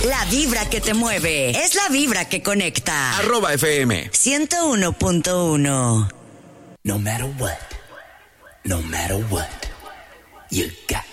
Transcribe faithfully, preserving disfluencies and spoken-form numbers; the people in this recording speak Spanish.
La vibra que te mueve es la vibra que conecta. Arroba F M ciento uno punto uno. No matter what, no matter what, you got